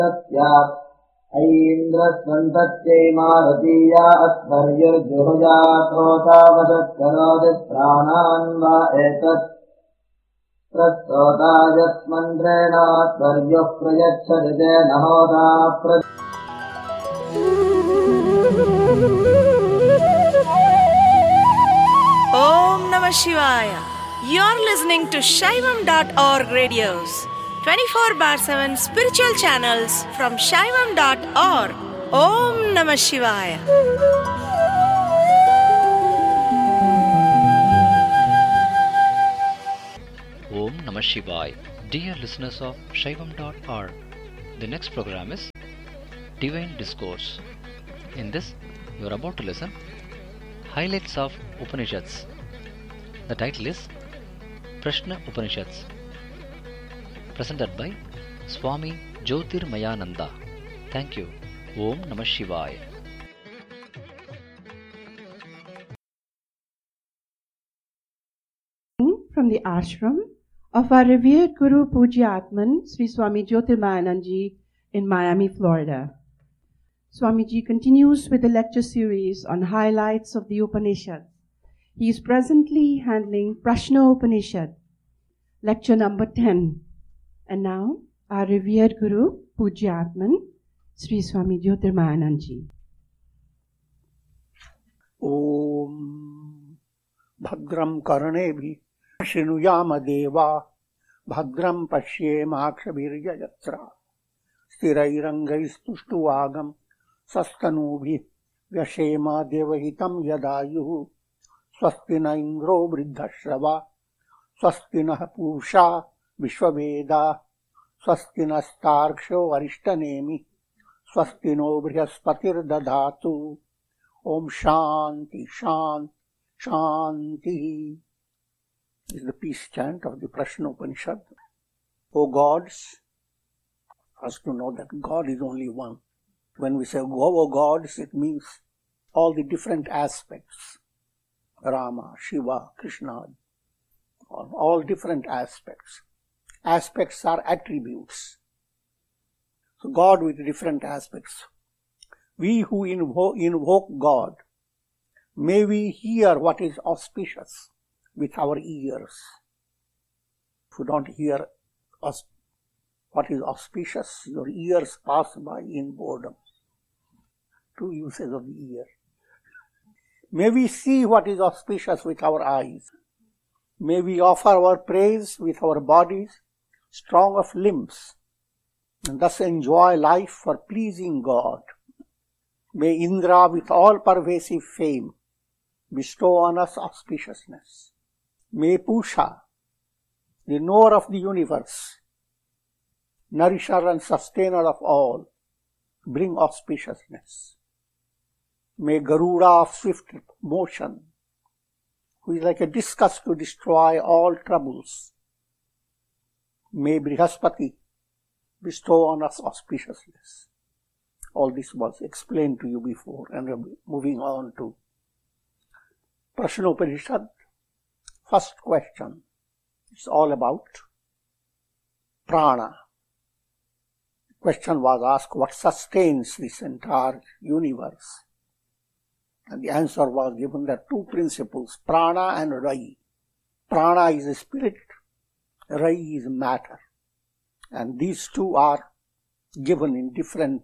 स्यात् ऐन्द्रस्वन्तत्यै मारुतीया अस्पर्युर्जुहुजा प्रोतावशत्करोति प्राणान् वा एतत् प्रस्तोतायस्मन्त्रेणात्पर्युः प्रयच्छति तेन होता Om Namah Shivaya. You're listening to Shaivam.org radios, 24/7 spiritual channels from Shaivam.org. Om Namah Shivaya. Om Namah Shivaya. Dear listeners of Shaivam.org, the next program is Divine Discourse. In this, you are about to listen Highlights of Upanishads. The title is Prashna Upanishads, presented by Swami Jyotirmayananda. Thank you. Om Namah Shivaya. From the ashram of our revered Guru Pujya Atman, Sri Swami Jyotirmayananji in Miami, Florida. Swamiji continues with the lecture series on highlights of the Upanishads. He is presently handling Prashna Upanishad, lecture number 10. And now, our revered Guru Pujya Atman, Sri Swami Jyotirmayananji. Om Bhadram Karnevi Shinuyama Deva Bhadram Pashyemakshabirjayatra Stirairangaistushtuagam Sastanubhi Vyashema Devahitam Yadayuhu Swastina Indro Vriddhashrava Swastina Pusha Vishwaveda Swastina Starksho Arishtanemi Swastino Brihaspatir Dadatu Om Shanti Shanti Shanti is the peace chant of the Prashna Upanishad. O gods, first to know that God is only one. When we say O gods, it means all the different aspects. Rama, Shiva, Krishna, all different aspects. Aspects are attributes. So God with different aspects. We who invoke God, may we hear what is auspicious with our ears. If you don't hear what is auspicious, your ears pass by in boredom. Two uses of the ear. May we see what is auspicious with our eyes. May we offer our praise with our bodies, strong of limbs, and thus enjoy life for pleasing God. May Indra with all pervasive fame bestow on us auspiciousness. May Pusha, the knower of the universe, nourisher and sustainer of all, bring auspiciousness. May Garuda of swift motion, who is like a discus to destroy all troubles, may Brihaspati bestow on us auspiciousness. All this was explained to you before, and we're moving on to Prashna Upanishad. First question. It's all about prana. The question was asked, what sustains this entire universe? And the answer was given that two principles, prana and rai. Prana is the spirit, rai is matter. And these two are given in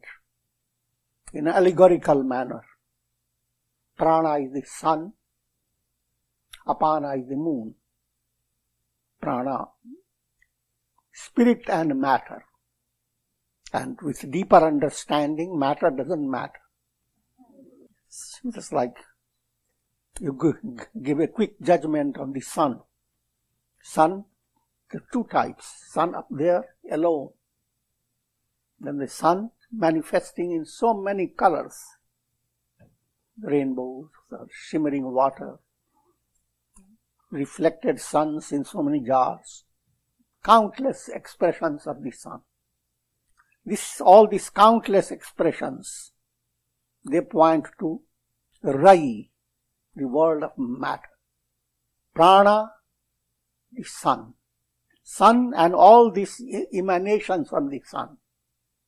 an allegorical manner. Prana is the sun, apana is the moon. Prana, spirit and matter. And with deeper understanding, matter doesn't matter. It's just like you give a quick judgment on the sun. Sun, there are two types. Sun up there alone. Then the sun manifesting in so many colors. Rainbows, shimmering water, reflected suns in so many jars. Countless expressions of the sun. All these countless expressions, they point to Rai, the world of matter. Prana, the sun. Sun and all these emanations from the sun.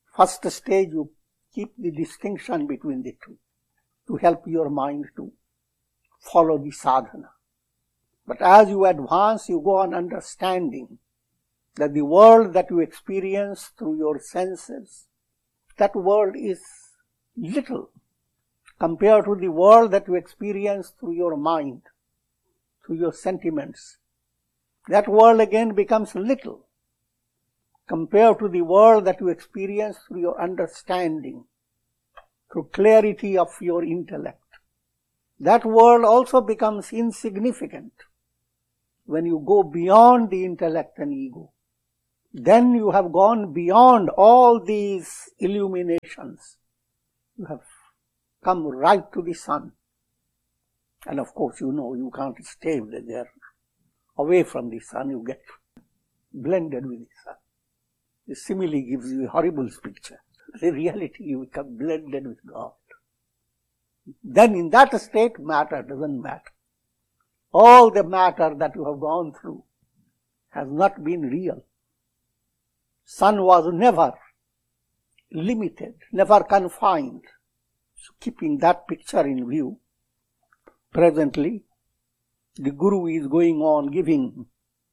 First stage, you keep the distinction between the two to help your mind to follow the sadhana. But as you advance, you go on understanding that the world that you experience through your senses, that world is little compared to the world that you experience through your mind, through your sentiments. That world again becomes little compared to the world that you experience through your understanding, through clarity of your intellect. That world also becomes insignificant when you go beyond the intellect and ego. Then you have gone beyond all these illuminations. You have come right to the sun. And of course, you know you can't stay there. Away from the sun, you get blended with the sun. The simile gives you a horrible picture. In reality, you become blended with God. Then in that state, matter doesn't matter. All the matter that you have gone through has not been real. Sun was never limited, never confined. So keeping that picture in view, presently, the Guru is going on giving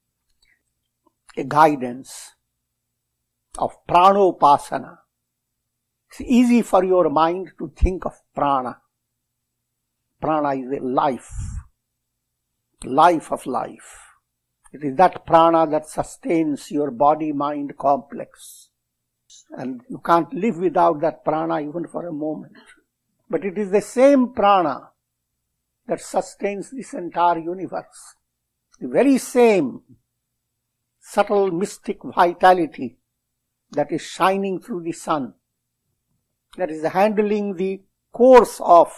a guidance of pranopasana. It's easy for your mind to think of prana. Prana is a life of life. It is that prana that sustains your body-mind complex. And you can't live without that prana even for a moment. But it is the same prana that sustains this entire universe. The very same subtle mystic vitality that is shining through the sun, that is handling the course of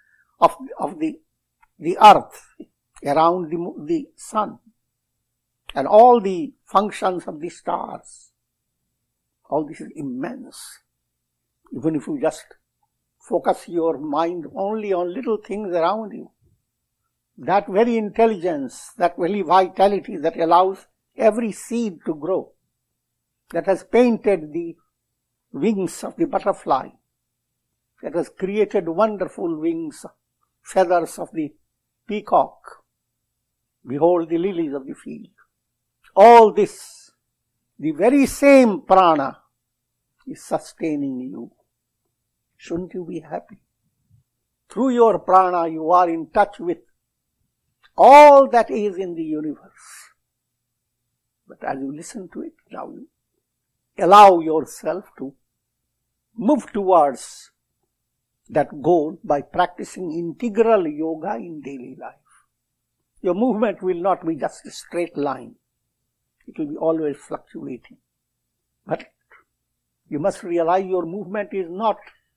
the earth around the sun and all the functions of the stars. All this is immense. Even if you just focus your mind only on little things around you, that very intelligence, that very vitality that allows every seed to grow, that has painted the wings of the butterfly, that has created wonderful wings, feathers of the peacock. Behold the lilies of the field. All this, the very same prana is sustaining you. Shouldn't you be happy? Through your prana, you are in touch with all that is in the universe. But as you listen to it, now you allow yourself to move towards that goal by practicing integral yoga in daily life. Your movement will not be just a straight line. It will be always fluctuating. But you must realize your movement is not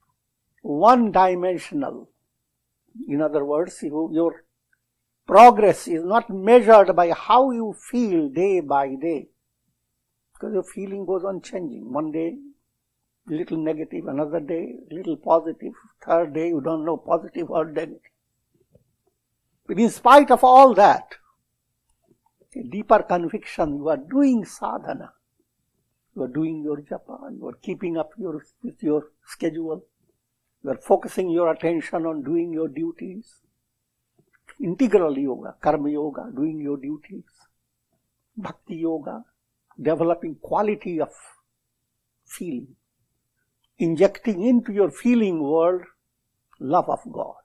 one-dimensional. In other words, your progress is not measured by how you feel day by day. Because your feeling goes on changing. One day, a little negative, another day, a little positive, third day, you don't know positive or negative. But in spite of all that, a deeper conviction, you are doing sadhana. You are doing your japa, you are keeping up with your schedule. You are focusing your attention on doing your duties. Integral yoga, karma yoga, doing your duties. Bhakti yoga, developing quality of feeling. Injecting into your feeling world love of God.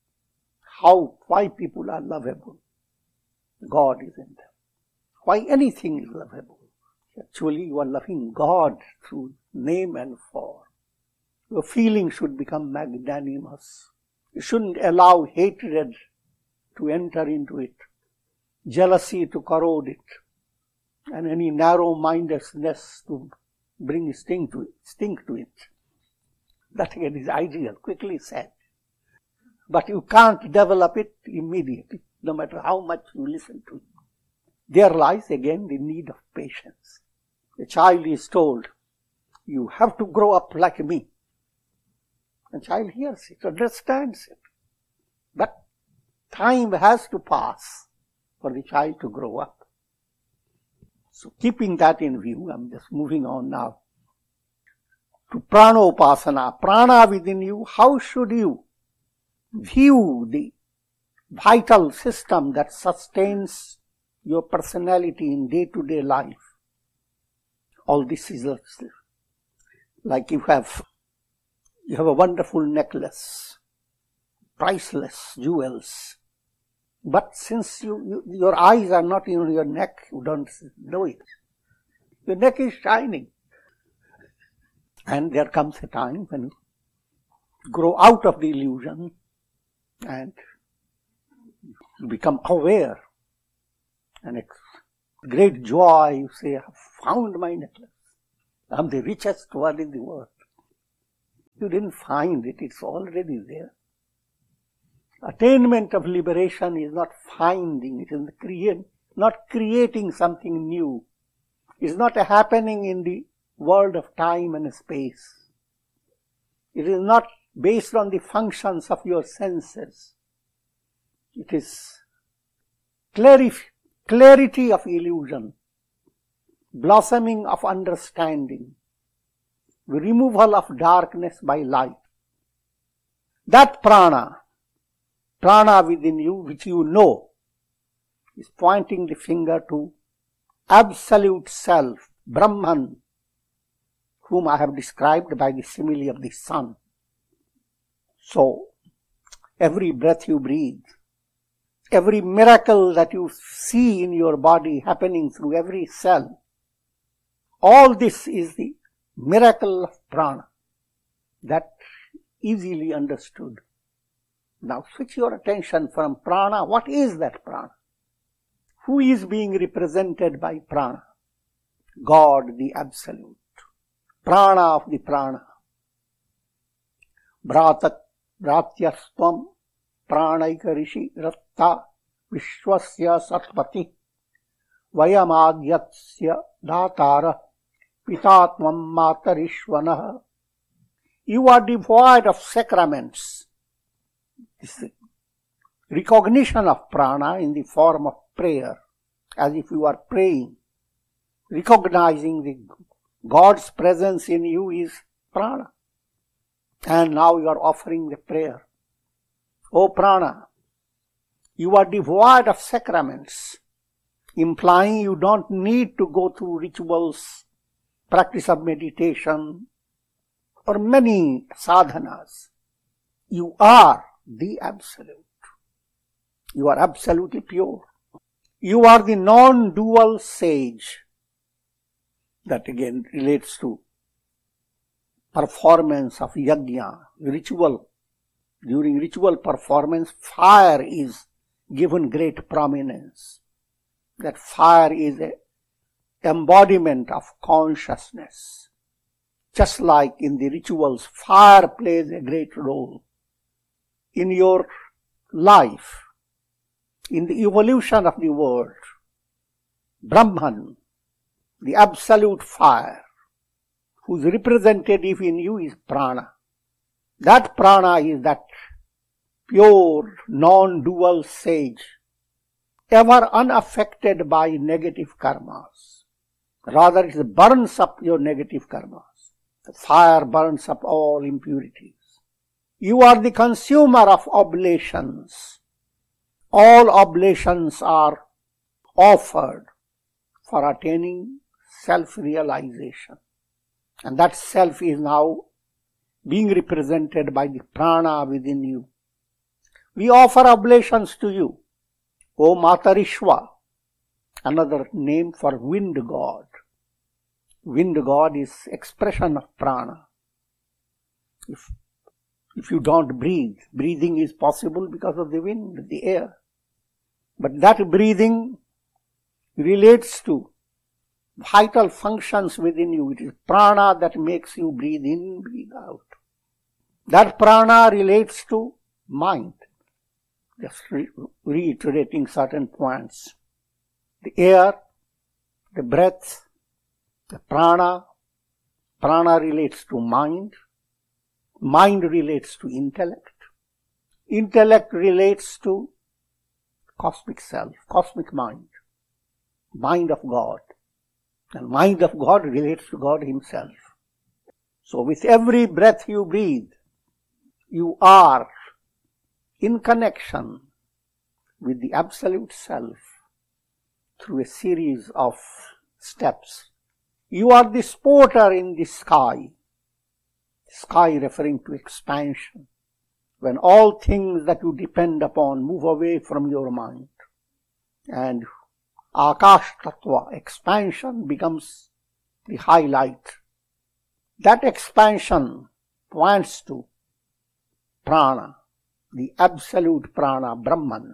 Why people are lovable? God is in them. Why anything is lovable? Actually, you are loving God through name and form. Your feeling should become magnanimous. You shouldn't allow hatred to enter into it, jealousy to corrode it, and any narrow-mindedness to bring stink to it. That again is ideal, quickly said. But you can't develop it immediately, no matter how much you listen to it. There lies again the need of patience. A child is told, you have to grow up like me. The child hears it, understands it. But time has to pass for the child to grow up. So keeping that in view, I'm just moving on now. to pranopasana, prana within you, how should you view the vital system that sustains your personality in day-to-day life? All this is like you have a wonderful necklace, priceless jewels. But since your eyes are not in your neck, you don't know it. Your neck is shining. And there comes a time when you grow out of the illusion and you become aware. And it's great joy, you say, I have found my necklace. I'm the richest one in the world. You didn't find it, it's already there. Attainment of liberation is not finding, it is not creating something new. It's not a happening in the world of time and space. It is not based on the functions of your senses. It is clarity of illusion, blossoming of understanding, the removal of darkness by light. That prana within you, which you know, is pointing the finger to absolute self, Brahman, whom I have described by the simile of the sun. So, every breath you breathe, every miracle that you see in your body happening through every cell, all this is the miracle of prana, that easily understood. Now switch your attention from prana. What is that prana? Who is being represented by prana? God, the Absolute. Prana of the prana. Bhratyastvam pranaika rishi ratta vishwasya satpati vayamadyasya datara pitatvam matarishvanah. You are devoid of sacraments. This is recognition of prana in the form of prayer, as if you are praying. Recognizing the God's presence in you is prana. And now you are offering the prayer. O prana, you are devoid of sacraments, implying you don't need to go through rituals, practice of meditation, or many sadhanas. You are the Absolute. You are absolutely pure. You are the non-dual sage. That again relates to performance of yajna, ritual. During ritual performance, fire is given great prominence. That fire is an embodiment of consciousness. Just like in the rituals, fire plays a great role in your life, in the evolution of the world. Brahman, the absolute fire, whose representative in you is prana. That prana is that pure, non-dual sage, ever unaffected by negative karmas. Rather, it burns up your negative karmas. The fire burns up all impurities. You are the consumer of oblations. All oblations are offered for attaining self-realization. And that self is now being represented by the prana within you. We offer oblations to you, O Matarishva, another name for wind god. Wind god is expression of prana. If you don't breathe, breathing is possible because of the wind, the air. But that breathing relates to vital functions within you. It is prana that makes you breathe in, breathe out. That prana relates to mind. Just reiterating certain points. The air, the breath, the prana. Prana relates to mind. Mind relates to intellect. Intellect relates to cosmic self, cosmic mind. Mind of God. And mind of God relates to God Himself. So with every breath you breathe, you are in connection with the Absolute Self through a series of steps. You are the sporter in the sky referring to expansion, when all things that you depend upon move away from your mind, and Akash Tattva, expansion, becomes the highlight. That expansion points to prana, the absolute prana, Brahman.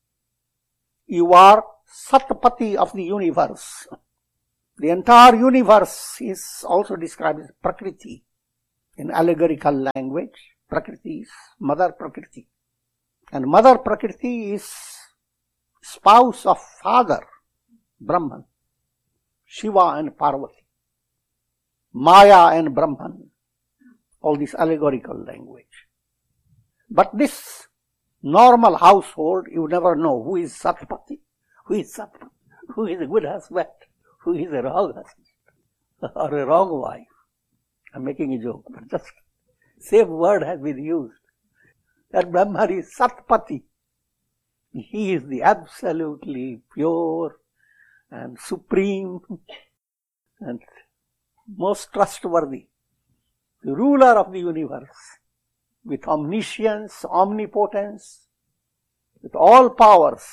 You are Satpati of the universe. The entire universe is also described as Prakriti. In allegorical language, Prakriti is Mother Prakriti. And Mother Prakriti is spouse of Father Brahman, Shiva and Parvati, Maya and Brahman, all this allegorical language. But this normal household, you never know who is Satpati, who is a good husband, who is a wrong husband, or a wrong wife. I'm making a joke, but just same word has been used. That Brahman is Satpati. He is the absolutely pure and supreme and most trustworthy, the ruler of the universe, with omniscience, omnipotence, with all powers,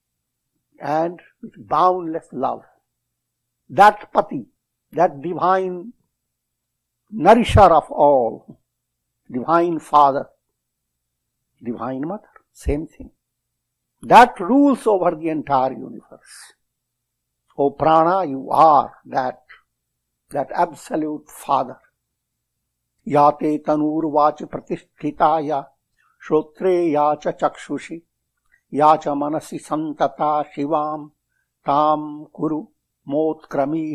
and with boundless love. That Pati, that divine nourisher of all, divine Father, divine Mother, same thing. That rules over the entire universe. O Prana, you are that absolute Father. Yate tanur vacha pratisthitaya, shrotre yacha chakshushi, yacha manasi santata shivam, tam kuru motkrami.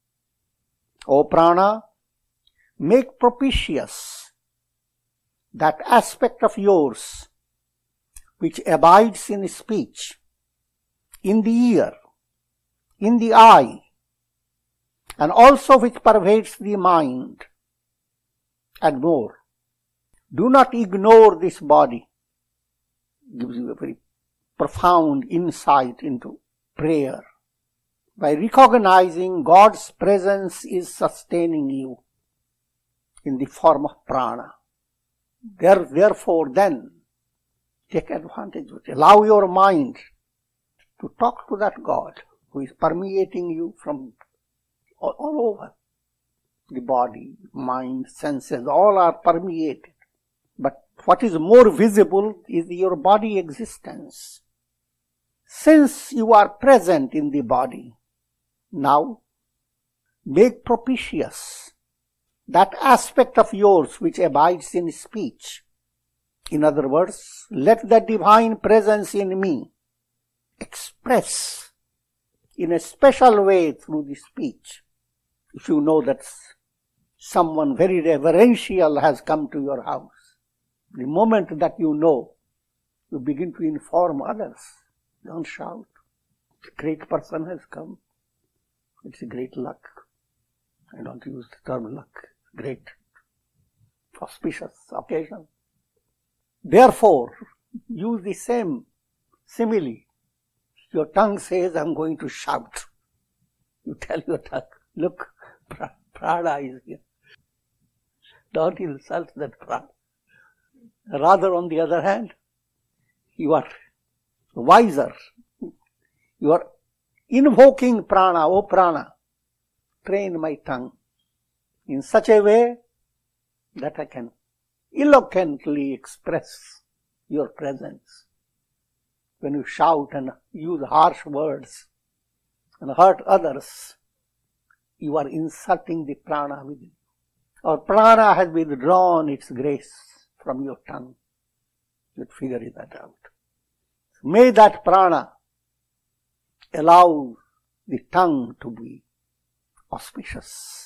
O Prana, make propitious that aspect of yours which abides in speech, in the ear, in the eye, and also which pervades the mind, and more. Do not ignore this body. Gives you a very profound insight into prayer. By recognizing God's presence is sustaining you in the form of prana. Therefore, then, take advantage of it. Allow your mind to talk to that God who is permeating you from all over. The body, mind, senses, all are permeated. But what is more visible is your body existence. Since you are present in the body, now make propitious that aspect of yours which abides in speech. In other words, let the divine presence in me express in a special way through the speech. If you know that someone very reverential has come to your house, the moment that you know, you begin to inform others. Don't shout. A great person has come. It's a great luck. I don't use the term luck. Great, auspicious occasion. Therefore, use the same simile. Your tongue says, I'm going to shout. You tell your tongue, look, Prana is here. Don't insult that Prana. Rather, on the other hand, you are wiser. You are invoking Prana, O Prana, train my tongue in such a way that I can eloquently express your presence. When you shout and use harsh words and hurt others, you are insulting the prana within you. Or prana has withdrawn its grace from your tongue. You figure that out. May that prana allow the tongue to be auspicious.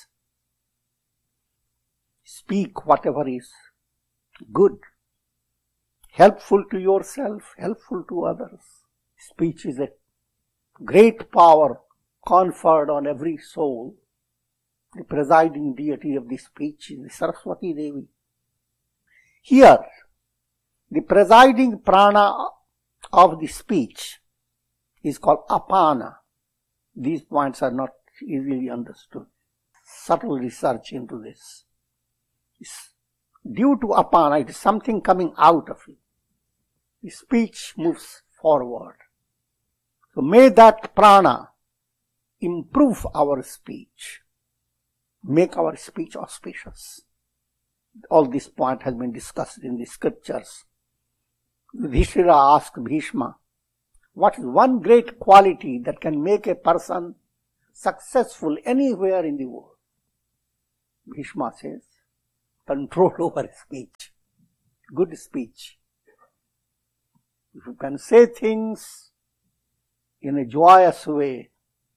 Speak whatever is good, helpful to yourself, helpful to others. Speech is a great power conferred on every soul. the presiding deity of the speech is the Saraswati Devi. Here, the presiding prana of the speech is called apana. These points are not easily understood. Subtle research into this. It's due to apana, it is something coming out of it. The speech moves forward. So may that prana improve our speech, make our speech auspicious. All this point has been discussed in the scriptures. Yudhishthira asked Bhishma, what is one great quality that can make a person successful anywhere in the world? Bhishma says, control over speech, good speech. If you can say things in a joyous way,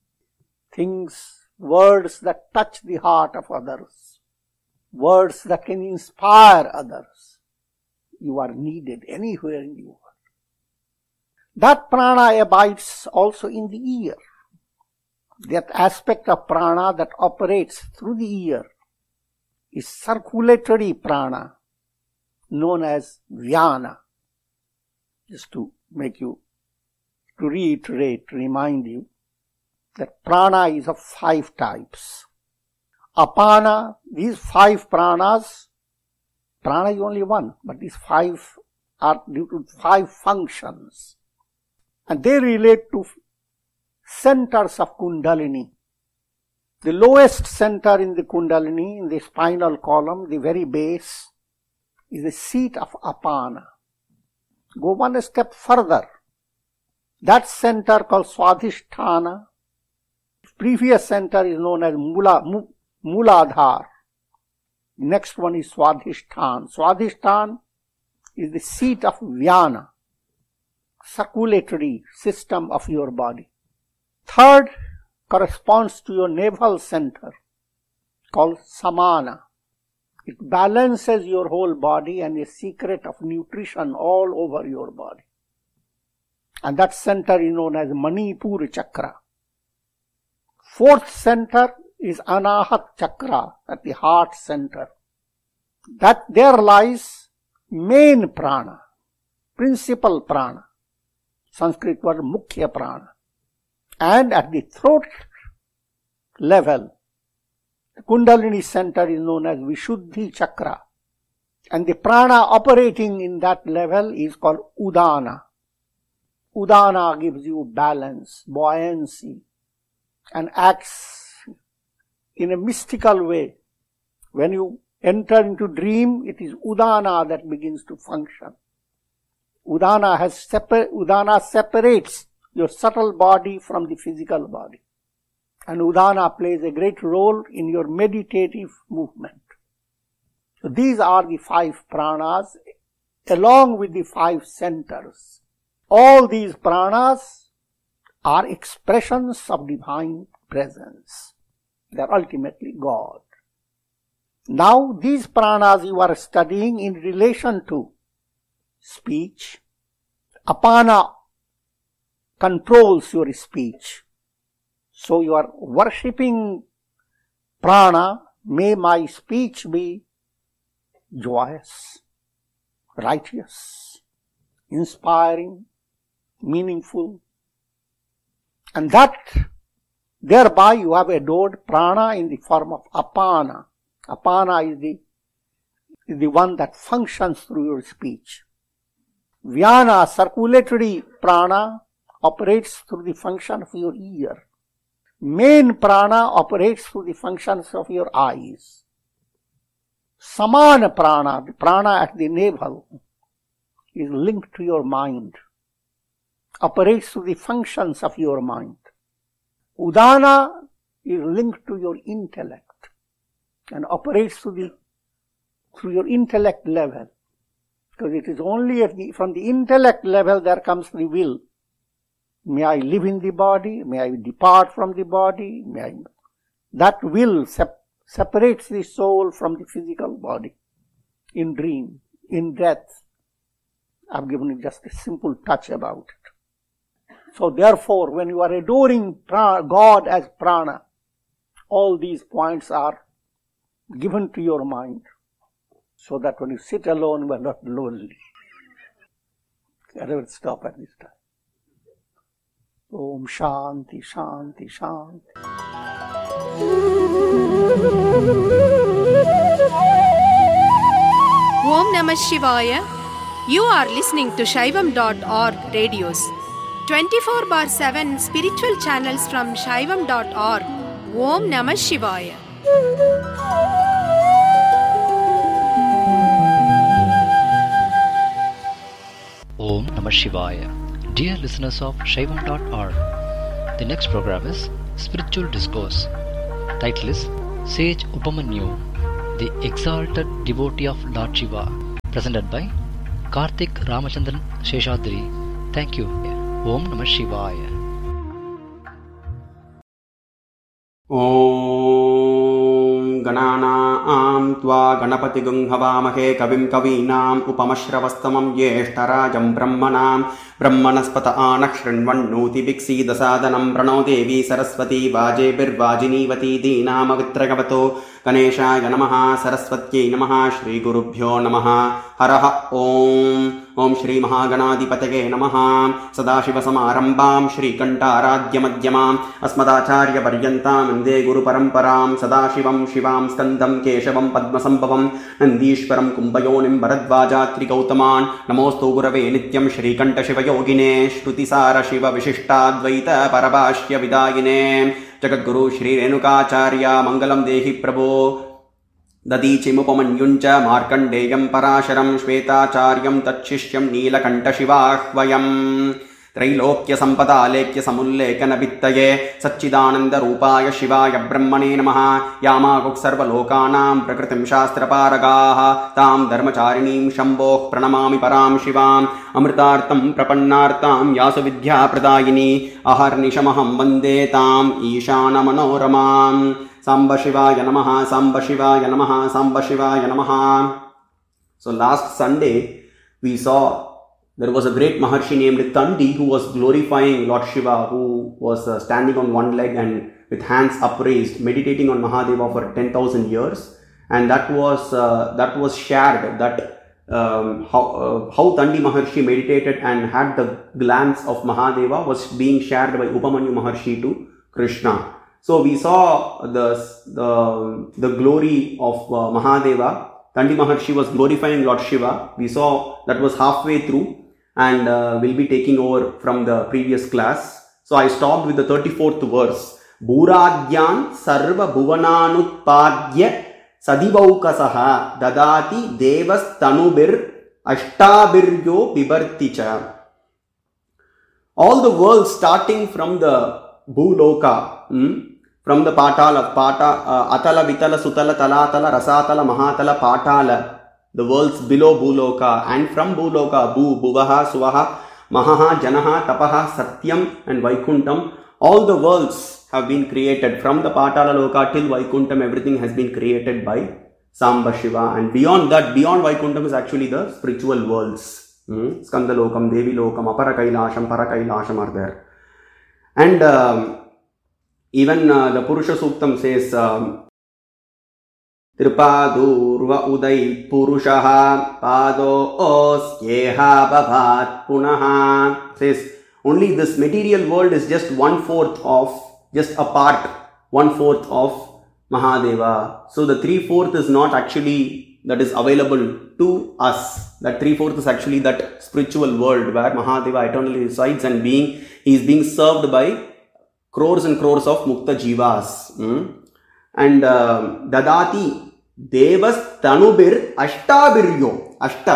words that touch the heart of others, words that can inspire others, you are needed anywhere in the world. That prana abides also in the ear. That aspect of prana that operates through the ear is circulatory prana, known as vyana. Just to remind you, that prana is of 5 types. Apana, these 5 pranas, prana is only one, but these 5 are due to 5 functions. And they relate to centers of Kundalini. The lowest center in the Kundalini, in the spinal column, the very base, is the seat of Apana. Go one step further. That center called Swadhisthana, previous center is known as Muladhar. Next one is Swadhisthana. Swadhisthana is the seat of Vyana, circulatory system of your body. Third corresponds to your navel center, called Samana. It balances your whole body and is secret of nutrition all over your body. And that center is known as Manipura Chakra. Fourth center is Anahat Chakra, at the heart center. That there lies main prana, principal prana. Sanskrit word Mukhya prana. And at the throat level, the Kundalini center is known as Vishuddhi Chakra. And the prana operating in that level is called Udana. Udana gives you balance, buoyancy, and acts in a mystical way. When you enter into dream, it is Udana that begins to function. Udana separates your subtle body from the physical body. And Udana plays a great role in your meditative movement. So these are the 5 pranas along with the 5 centers. All these pranas are expressions of divine presence. They are ultimately God. Now these pranas you are studying in relation to speech. Apana controls your speech. So you are worshipping prana. May my speech be joyous, righteous, inspiring, meaningful. And that thereby you have adored prana in the form of apana. Apana is the one that functions through your speech. Vyana, circulatory prana, operates through the function of your ear. Main prana operates through the functions of your eyes. Samana prana, the prana at the navel, is linked to your mind, operates through the functions of your mind. Udana is linked to your intellect and operates through your intellect level. Because it is only from the intellect level there comes the will. May I live in the body? May I depart from the body? That will separates the soul from the physical body. In dream, in death. I've given you just a simple touch about it. So therefore, when you are adoring God as prana, all these points are given to your mind so that when you sit alone, you are not lonely. I will stop at this time. Om Shanti, Shanti, Shanti. Om Namah Shivaya. You are listening to Shaivam.org radios. 24/7 spiritual channels from Shaivam.org. Om Namah Shivaya. Om Namah Shivaya. Dear listeners of Shaivam.org, the next program is Spiritual Discourse. Title is Sage Upamanyu, the Exalted Devotee of Lord Shiva, presented by Karthik Ramachandran Sheshadri. Thank you. Om Namah Shivaya. Om Ganana Tva Ganapati Havaamahe Kavim Kavinam Upamashravastamam Yeshtarajam Brahmanam Brahmanaspata Anakshrinvannuti Viksi Dasadanam Prano Devi Saraswati Vajebir Vajinivati Dinamavitragavato Ganeshaya Namaha Saraswatyai Namaha Shri Gurubhyo Namaha Haraha Om Shri Mahaganadipatage Namaha Sadashiva Samarambam Shri Kantaradhya Madhyamam Asmadacharya Paryantam Ande Guru Paramparam Sadashivam Shivam Skandam Keshavam Padmasambhavam Nandishwaram Kumbhayonim Bharadvajatri Gautaman Namostu Gurave Nityam Shri Kanta Shiva Yogine Shrutisara Shiva Vishishtadvaita Parabhashya Vidayine Jagadguru Shri Renukacharya Mangalam Dehi Prabhu Dadichimupamanyuncha Markandeyam Parasharam Shvetacharyam Tachishyam Neelakanta Shivahvayam Trailokya Sampada Alekya Samullekana Vittaye Satchidananda Rupaya Shivaya Brahmane Namaha Yamakuk Sarva Lokanam Prakritim Shastra Paragaha Tam Dharmacharinim Shambho Pranamami Param Shivam Amritartam Prapannartam Yasavidya Pradayini Aharnishamaham Vande Tam Ishana Manoramam Samba Shivaya Namaha, Samba Shivaya Namaha, Samba Shivaya Namaha. So last Sunday we saw there was a great Maharshi named Tandi who was glorifying Lord Shiva, who was standing on one leg and with hands upraised, meditating on Mahadeva for 10,000 years. And that was shared, that how Tandi Maharshi meditated and had the glance of Mahadeva was being shared by Upamanyu Maharshi to Krishna. So we saw the glory of Mahadeva. Tandi Maharshi was glorifying Lord Shiva. We saw that was halfway through, and we'll be taking over from the previous class. So I stopped with the 34th verse. Bhuradyan sarva bhuvananutpadya sadivaukasaha dadati devas tanubir ashtabiryo bibarticha. All the worlds starting from the Bhuloka, from the Patala, Atala, Vitala, Sutala, Talatala, Rasatala, Mahatala, Patala, the worlds below Bhuloka, and from Bhuloka, Bhuvaha, Suvaha, Mahaha, Janaha, Tapaha, Satyam and Vaikuntam, all the worlds have been created from the Patala Loka till Vaikuntam. Everything has been created by Samba Shiva, and beyond that, beyond Vaikuntam is actually the spiritual worlds. Skanda Lokam, Devi Lokam, Apara Kailasham, Para Kailasham are there. And even the Purusha Suktam says, Tripadurva Uday Purushaha Pado Osyeha Bhavat Punaha. Says, only this material world is just 1/4 of, just a part, 1/4 of Mahadeva. So the 3/4 is not actually that is available to us. That 3/4 is actually that spiritual world where Mahadeva eternally resides and he is being served by crores and crores of Mukta Jivas. And Dadati Devas Tanubir Ashtabiryo.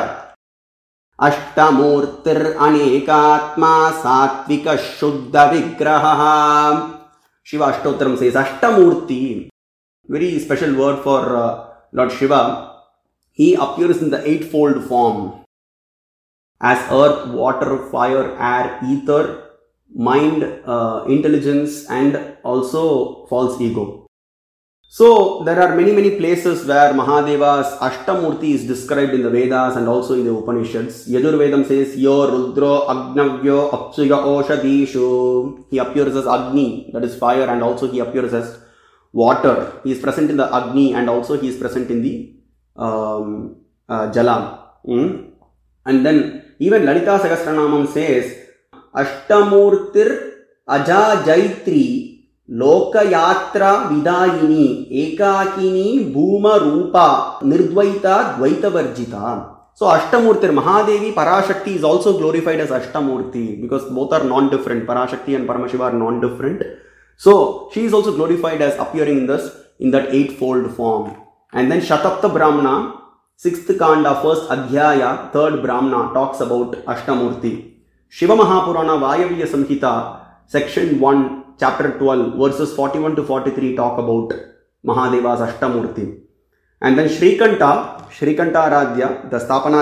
Ashtamurtir Anekatma Satvika Shuddha Vigraha. Shiva Ashtotram says Ashtamurti. Very special word for Lord Shiva. He appears in the eightfold form as earth, water, fire, air, ether, mind, intelligence, and also false ego. So there are many places where Mahadeva's Ashtamurti is described in the Vedas and also in the Upanishads. Yajurvedam says, Yo Rudro Agnavyo Apsuya Oshadishu. He appears as Agni, that is fire, and also he appears as water. He is present in the Agni and also he is present in the Jala. And then even Lalita Sahasranamam says, Ashtamurtir Aja Jaitri Lokayatra Vidayini Ekakini Bhuma Rupa Nirdvaita Dvaita Varjita. So Ashtamurtir, Mahadevi, Parashakti is also glorified as Ashtamurti because both are non-different. Parashakti and Paramashiva are non-different. So she is also glorified as appearing in that eightfold form. And then Shatapta Brahmana, 6th Kanda, 1st Adhyaya, 3rd Brahmana talks about Ashtamurti. Shiva Mahapurana Vayaviya Samhita, section 1, chapter 12, verses 41 to 43 talk about Mahadeva's Ashtamurti. And then Shrikanta Aradhya, the Stapana